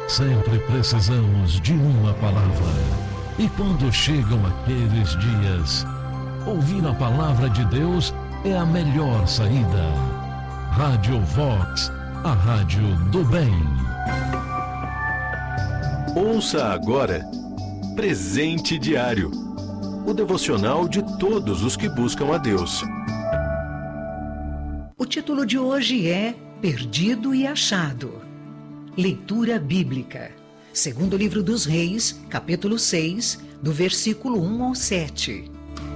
Sempre precisamos de uma palavra. E quando chegam aqueles dias, ouvir a palavra de Deus é a melhor saída. Rádio Vox, a rádio do bem. Ouça agora Presente Diário, o devocional de todos os que buscam a Deus. O título de hoje é Perdido e Achado. Leitura bíblica. Segundo livro dos Reis, capítulo 6, do versículo 1 ao 7.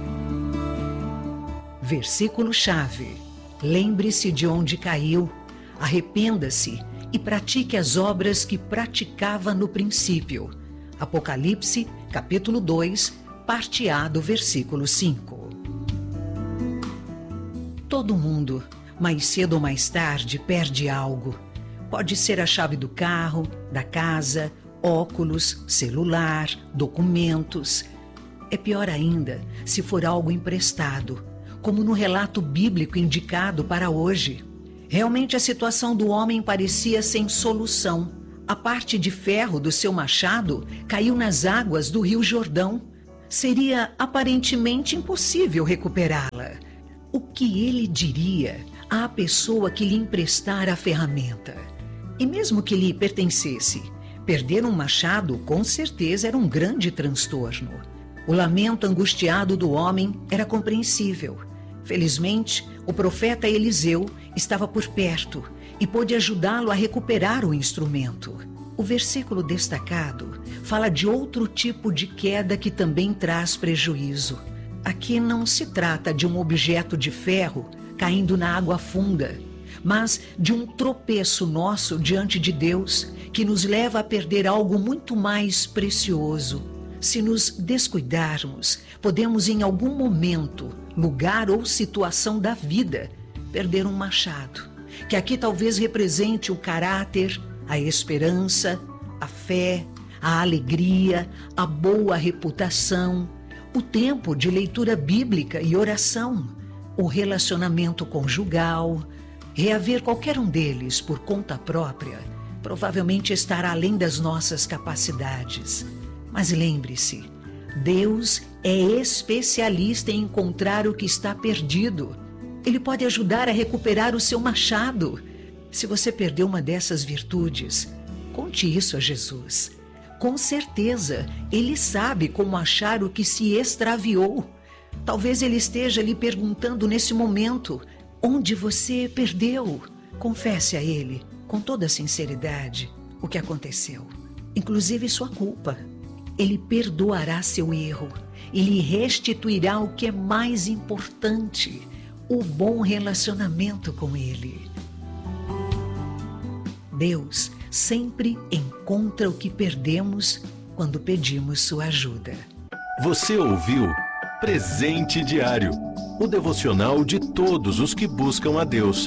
Versículo-chave. Lembre-se de onde caiu, arrependa-se e pratique as obras que praticava no princípio. Apocalipse, capítulo 2, parte A do versículo 5. Todo mundo, mais cedo ou mais tarde, perde algo. Pode ser a chave do carro, da casa, óculos, celular, documentos. É pior ainda se for algo emprestado, como no relato bíblico indicado para hoje. Realmente a situação do homem parecia sem solução. A parte de ferro do seu machado caiu nas águas do Rio Jordão. Seria aparentemente impossível recuperá-la. O que ele diria à pessoa que lhe emprestara a ferramenta? E mesmo que lhe pertencesse, perder um machado com certeza era um grande transtorno. O lamento angustiado do homem era compreensível. Felizmente, o profeta Eliseu estava por perto e pôde ajudá-lo a recuperar o instrumento. O versículo destacado fala de outro tipo de queda que também traz prejuízo. Aqui não se trata de um objeto de ferro caindo na água funda, mas de um tropeço nosso diante de Deus que nos leva a perder algo muito mais precioso. Se nos descuidarmos, podemos em algum momento, lugar ou situação da vida, perder um machado, que aqui talvez represente o caráter, a esperança, a fé, a alegria, a boa reputação, o tempo de leitura bíblica e oração, o relacionamento conjugal. Reaver qualquer um deles por conta própria provavelmente estará além das nossas capacidades. Mas lembre-se, Deus é especialista em encontrar o que está perdido. Ele pode ajudar a recuperar o seu machado. Se você perdeu uma dessas virtudes, conte isso a Jesus. Com certeza, Ele sabe como achar o que se extraviou. Talvez Ele esteja lhe perguntando nesse momento: onde você perdeu? Confesse a Ele, com toda sinceridade, o que aconteceu, inclusive sua culpa. Ele perdoará seu erro e lhe restituirá o que é mais importante, o bom relacionamento com Ele. Deus sempre encontra o que perdemos quando pedimos sua ajuda. Você ouviu Presente Diário, o devocional de todos os que buscam a Deus.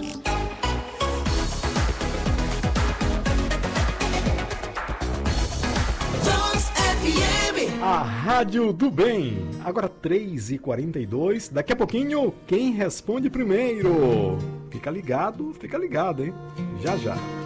A Rádio do Bem. Agora 3h42. Daqui a pouquinho, quem responde primeiro? Fica ligado, hein? Já já.